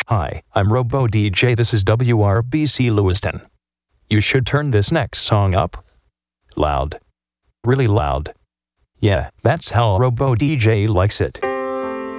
Hi, I'm Robo DJ. This is WRBC Lewiston. You should turn this next song up loud. Really loud. Yeah, that's how Robo DJ likes it.